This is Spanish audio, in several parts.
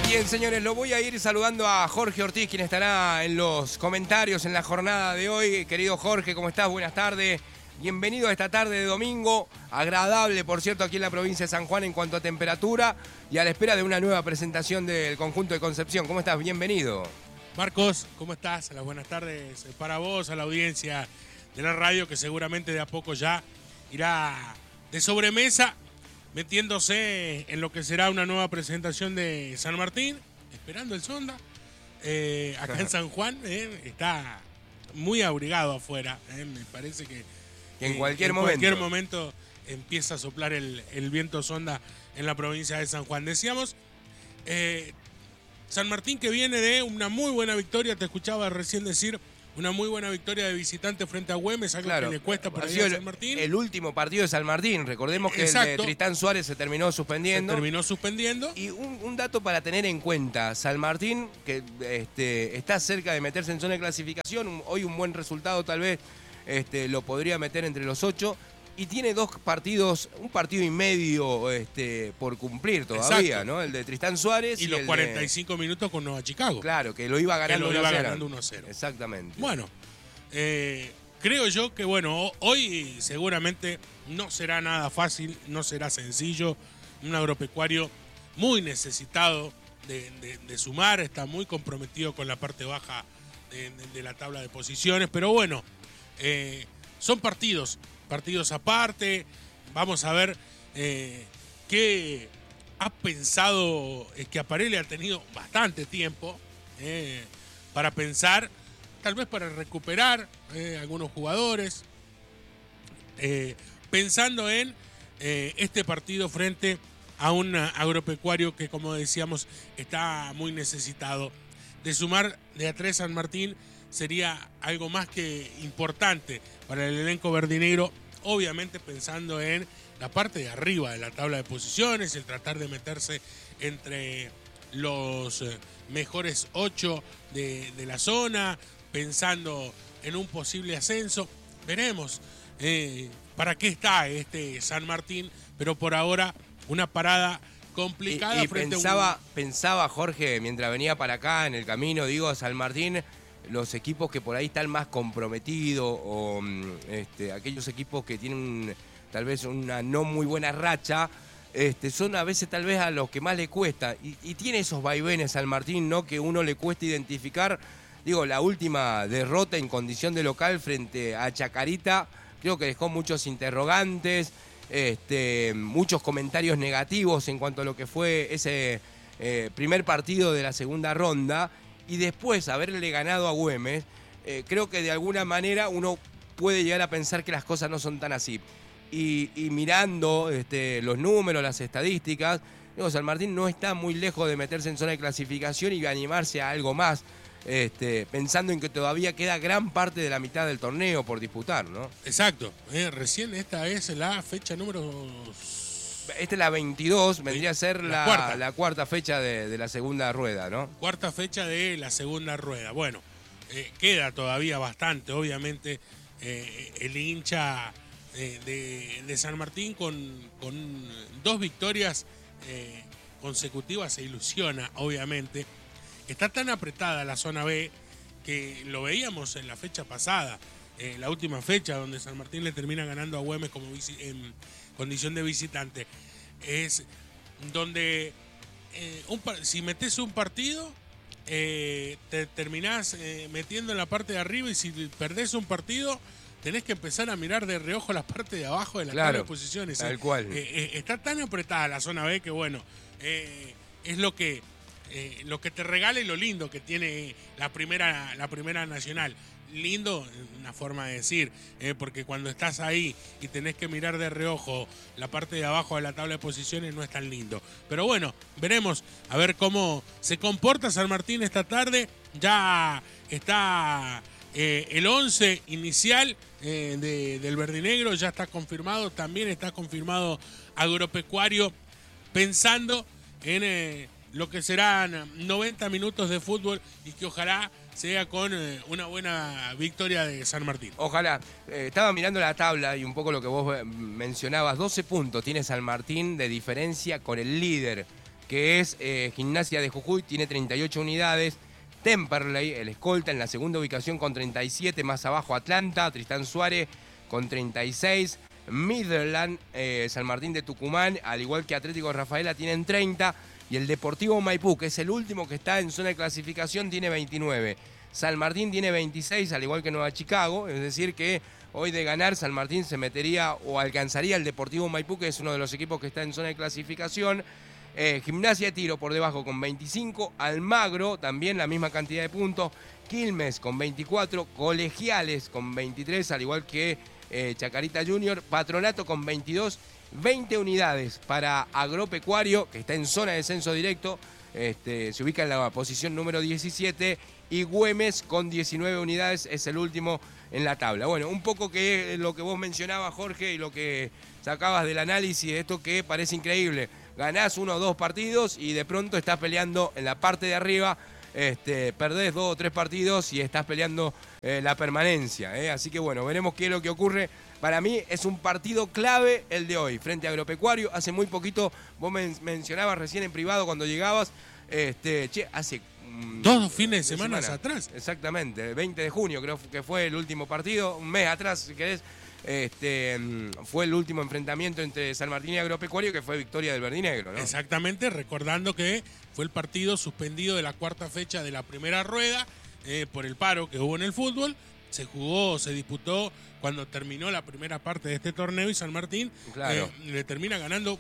Bien, señores, lo voy a ir saludando a Jorge Ortiz, quien estará en los comentarios en la jornada de hoy. Querido Jorge, ¿cómo estás? Buenas tardes. Bienvenido a esta tarde de domingo, agradable, por cierto, aquí en la provincia de San Juan en cuanto a temperatura y a la espera de una nueva presentación del conjunto de Concepción. ¿Cómo estás? Bienvenido. Marcos, ¿cómo estás? Las buenas tardes para vos, a la audiencia de la radio, que seguramente de a poco ya irá de sobremesa, metiéndose en lo que será una nueva presentación de San Martín, esperando el sonda. Acá en San Juan está muy abrigado afuera, me parece que en cualquier momento empieza a soplar el viento sonda en la provincia de San Juan. Decíamos, San Martín, que viene de una muy buena victoria, te escuchaba recién decir, una muy buena victoria de visitante frente a Güemes, algo que le cuesta por ahí a San Martín. El último partido de San Martín, recordemos que Exacto. El de Tristán Suárez se terminó suspendiendo. Y un dato para tener en cuenta, San Martín, que está cerca de meterse en zona de clasificación, hoy un buen resultado tal vez lo podría meter entre los 8, y tiene dos partidos, un partido y medio por cumplir todavía, ¿no? El de Tristán Suárez y los 45 minutos con Nueva Chicago. Claro, que lo iba ganando 1-0. Exactamente. Bueno, creo yo que hoy seguramente no será nada fácil, no será sencillo. Un agropecuario muy necesitado de sumar, está muy comprometido con la parte baja de la tabla de posiciones, pero bueno, son partidos aparte. Vamos a ver qué ha pensado Schiaparelli. Ha tenido bastante tiempo para pensar, tal vez para recuperar algunos jugadores, pensando en este partido frente a un agropecuario que, como decíamos, está muy necesitado. De sumar de a 3 San Martín sería algo más que importante para el elenco verdinegro, obviamente pensando en la parte de arriba de la tabla de posiciones, el tratar de meterse entre los mejores 8 de la zona, pensando en un posible ascenso. Veremos para qué está este San Martín, pero por ahora una parada complicada. Y pensaba Jorge, mientras venía para acá en el camino, digo, San Martín, los equipos que por ahí están más comprometidos o aquellos equipos que tienen tal vez una no muy buena racha, son a veces tal vez a los que más le cuesta. Y tiene esos vaivenes San Martín, ¿no? Que uno le cuesta identificar. Digo, la última derrota en condición de local frente a Chacarita, creo que dejó muchos interrogantes, muchos comentarios negativos en cuanto a lo que fue ese primer partido de la segunda ronda. Y después haberle ganado a Güemes, creo que de alguna manera uno puede llegar a pensar que las cosas no son tan así. Y mirando los números, las estadísticas, digo, San Martín no está muy lejos de meterse en zona de clasificación y animarse a algo más, pensando en que todavía queda gran parte de la mitad del torneo por disputar, ¿no? Exacto. Recién esta es la fecha número... Esta es la 22, vendría a ser la cuarta fecha de la segunda rueda, ¿no? Cuarta fecha de la segunda rueda. Bueno, queda todavía bastante, obviamente, el hincha de San Martín con 2 victorias consecutivas se ilusiona, obviamente. Está tan apretada la zona B que lo veíamos en la fecha pasada, la última fecha donde San Martín le termina ganando a Güemes como en condición de visitante. Es donde si metes un partido te terminás metiendo en la parte de arriba, y si perdés un partido tenés que empezar a mirar de reojo la parte de abajo de la tabla de posiciones. Tal cual. Está tan apretada la zona B que es lo que te regala y lo lindo que tiene la primera nacional. Lindo, una forma de decir, porque cuando estás ahí y tenés que mirar de reojo la parte de abajo de la tabla de posiciones no es tan lindo. Pero bueno, veremos a ver cómo se comporta San Martín esta tarde. Ya está el 11 inicial del verdinegro, ya está confirmado. También está confirmado Agropecuario, pensando en lo que serán 90 minutos de fútbol y que ojalá sea con una buena victoria de San Martín. Ojalá. Estaba mirando la tabla y un poco lo que vos mencionabas. 12 puntos tiene San Martín de diferencia con el líder, que es Gimnasia de Jujuy, tiene 38 unidades. Temperley, el escolta, en la segunda ubicación con 37. Más abajo Atlanta, Tristán Suárez con 36. Midland, San Martín de Tucumán, al igual que Atlético Rafaela, tienen 30. Y el Deportivo Maipú, que es el último que está en zona de clasificación, tiene 29. San Martín tiene 26, al igual que Nueva Chicago. Es decir que hoy de ganar, San Martín se metería o alcanzaría el Deportivo Maipú, que es uno de los equipos que está en zona de clasificación. Gimnasia de Tiro por debajo con 25. Almagro también la misma cantidad de puntos. Quilmes con 24. Colegiales con 23, al igual que Chacarita Junior. Patronato con 22. 20 unidades para Agropecuario, que está en zona de descenso directo. Se ubica en la posición número 17. Y Güemes con 19 unidades es el último en la tabla. Bueno, un poco que lo que vos mencionabas, Jorge, y lo que sacabas del análisis de esto que parece increíble. Ganás 1 o 2 partidos y de pronto estás peleando en la parte de arriba, perdés 2 o 3 partidos y estás peleando la permanencia. Así que bueno, veremos qué es lo que ocurre. Para mí es un partido clave el de hoy, frente a Agropecuario. Hace muy poquito, vos mencionabas recién en privado cuando llegabas, hace 2 fines de semana atrás. Exactamente, el 20 de junio creo que fue el último partido, un mes atrás, si querés. Fue el último enfrentamiento entre San Martín y Agropecuario, que fue victoria del verdinegro, ¿no? Exactamente, recordando que fue el partido suspendido de la cuarta fecha de la primera rueda por el paro que hubo en el fútbol. Se disputó cuando terminó la primera parte de este torneo y San Martín le termina ganando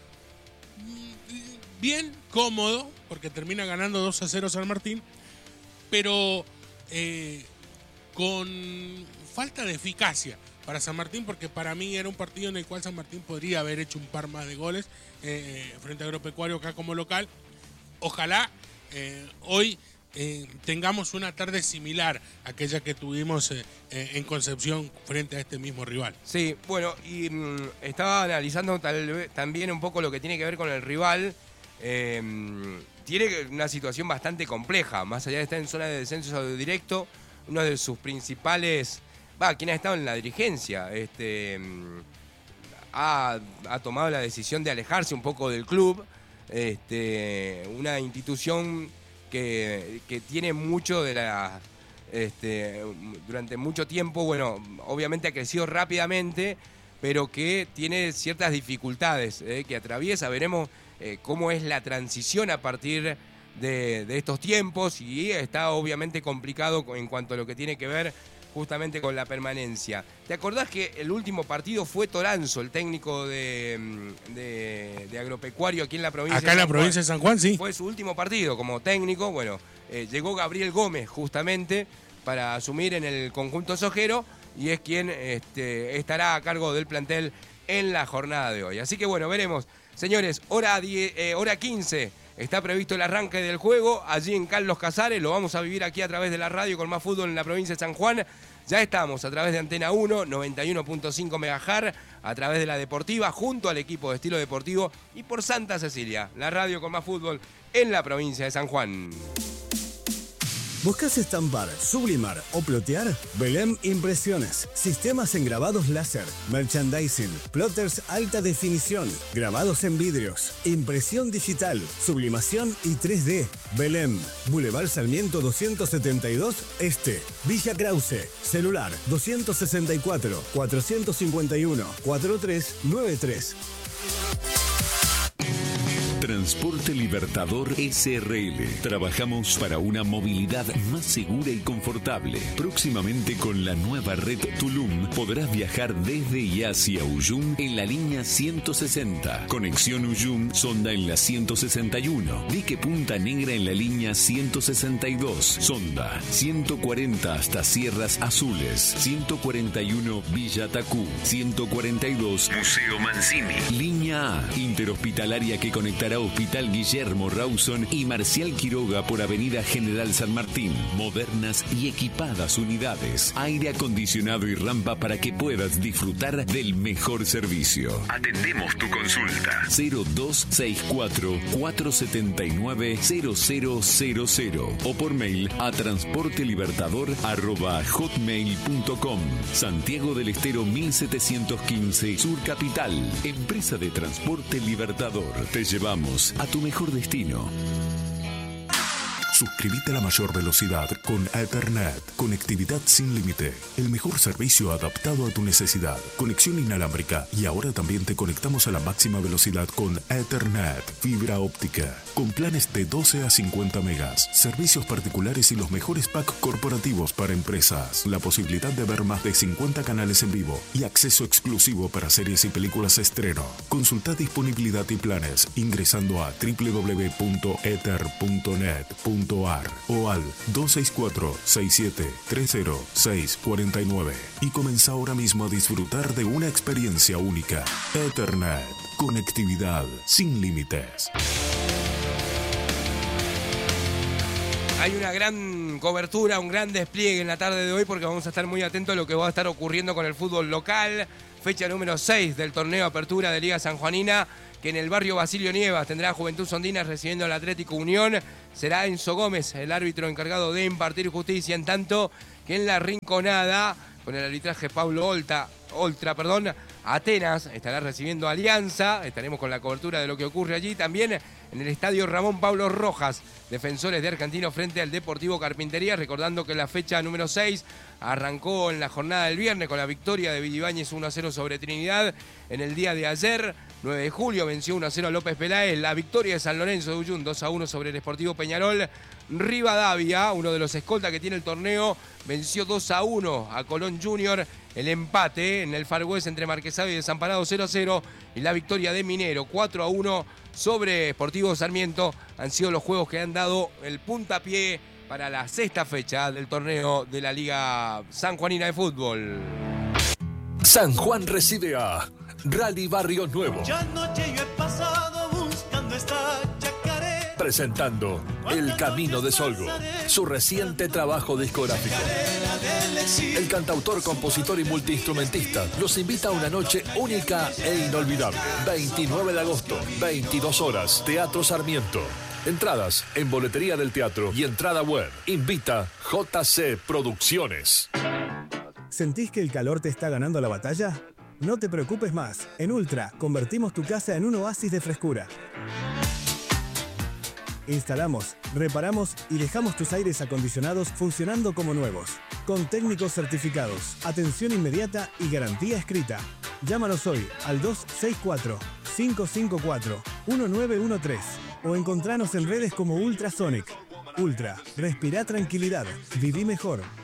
bien cómodo, porque termina ganando 2-0 San Martín, pero con falta de eficacia para San Martín, porque para mí era un partido en el cual San Martín podría haber hecho un par más de goles frente a Agropecuario acá como local. Ojalá hoy tengamos una tarde similar a aquella que tuvimos en Concepción frente a este mismo rival. Sí, bueno, y estaba analizando también un poco lo que tiene que ver con el rival. Tiene una situación bastante compleja, más allá de estar en zona de descenso directo. Uno de sus principales, quien ha estado en la dirigencia, ha tomado la decisión de alejarse un poco del club. Una institución que tiene mucho de la... durante mucho tiempo, bueno, obviamente ha crecido rápidamente, pero que tiene ciertas dificultades que atraviesa. Veremos cómo es la transición a partir de estos tiempos, y está obviamente complicado en cuanto a lo que tiene que ver justamente con la permanencia. ¿Te acordás que el último partido fue Toranzo, el técnico de Agropecuario aquí en la provincia de San Juan? Acá en la provincia de San Juan, sí. Fue su último partido como técnico. Bueno, llegó Gabriel Gómez justamente para asumir en el conjunto sojero, y es quien estará a cargo del plantel en la jornada de hoy. Así que bueno, veremos. Señores, hora 15. Está previsto el arranque del juego allí en Carlos Casares. Lo vamos a vivir aquí a través de la radio con Más Fútbol en la provincia de San Juan. Ya estamos a través de Antena 1, 91.5 MHz, a través de la Deportiva, junto al equipo de Estilo Deportivo, y por Santa Cecilia, la radio con Más Fútbol en la provincia de San Juan. ¿Buscas estampar, sublimar o plotear? Belém Impresiones. Sistemas en grabados láser, merchandising, plotters alta definición, grabados en vidrios, impresión digital, sublimación y 3D. Belém, Boulevard Sarmiento 272 Este, Villa Krause. Celular 264 451 4393. Transporte Libertador SRL. Trabajamos para una movilidad más segura y confortable. Próximamente con la nueva red Tulum podrás viajar desde y hacia Uyum en la línea 160. Conexión Uyum-Sonda en la 161. Dique Punta Negra en la línea 162. Sonda 140 hasta Sierras Azules. 141 Villa Tacú. 142 Museo Mancini. Línea A. Interhospitalaria que conectará Hospital Guillermo Rawson y Marcial Quiroga por Avenida General San Martín. Modernas y equipadas unidades. Aire acondicionado y rampa para que puedas disfrutar del mejor servicio. Atendemos tu consulta. 0264-479-0000 o por mail a transportelibertador@hotmail.com. Santiago del Estero 1715 Sur Capital. Empresa de Transporte Libertador. Te llevamos vos a tu mejor destino. Suscríbete a la mayor velocidad con Ethernet. Conectividad sin límite. El mejor servicio adaptado a tu necesidad. Conexión inalámbrica. Y ahora también te conectamos a la máxima velocidad con Ethernet. Fibra óptica. Con planes de 12 a 50 megas. Servicios particulares y los mejores packs corporativos para empresas. La posibilidad de ver más de 50 canales en vivo. Y acceso exclusivo para series y películas estreno. Consulta disponibilidad y planes ingresando a www.ether.net.ar o al 264-6730-649 y comienza ahora mismo a disfrutar de una experiencia única. Ethernet, conectividad sin límites. Hay una gran cobertura, un gran despliegue en la tarde de hoy porque vamos a estar muy atentos a lo que va a estar ocurriendo con el fútbol local. Fecha número 6 del torneo Apertura de Liga Sanjuanina, que en el barrio Basilio Nievas tendrá Juventud Sondina recibiendo al Atlético Unión. Será Enzo Gómez el árbitro encargado de impartir justicia, en tanto que en la Rinconada, con el arbitraje Pablo Oltra, Atenas estará recibiendo a Alianza. Estaremos con la cobertura de lo que ocurre allí. También en el estadio Ramón Pablo Rojas, Defensores de Argentino frente al Deportivo Carpintería. Recordando que la fecha número 6 arrancó en la jornada del viernes con la victoria de Villibáñez 1-0 sobre Trinidad. En el día de ayer, 9 de julio, venció 1-0 a López Peláez. La victoria de San Lorenzo de Uyún 2-1 sobre el Sportivo Peñarol. Rivadavia, uno de los escoltas que tiene el torneo, venció 2-1 a Colón Junior. El empate en el Far West entre Marquesado y Desamparado 0-0. Y la victoria de Minero 4-1 sobre Sportivo Sarmiento. Han sido los juegos que han dado el puntapié para la sexta fecha del torneo de la Liga Sanjuanina de Fútbol. San Juan recibe a Rally Barrio Nuevo. Ya anoche yo he pasado buscando esta yacaré. Presentando El Camino de Solgo, su reciente trabajo discográfico. El cantautor, compositor y multiinstrumentista los invita a una noche única e inolvidable. 29 de agosto, 22 horas, Teatro Sarmiento. Entradas en boletería del teatro y entrada web. Invita JC Producciones. ¿Sentís que el calor te está ganando la batalla? No te preocupes más. En Ultra convertimos tu casa en un oasis de frescura. Instalamos, reparamos y dejamos tus aires acondicionados funcionando como nuevos. Con técnicos certificados, atención inmediata y garantía escrita. Llámanos hoy al 264-554-1913 o encontranos en redes como Ultrasonic. Ultra, respira tranquilidad, viví mejor.